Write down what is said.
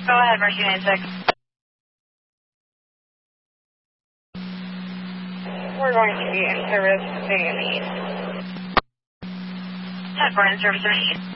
Go ahead, Mercy 96. We're going to be in service in the east. 10 for in service in the east.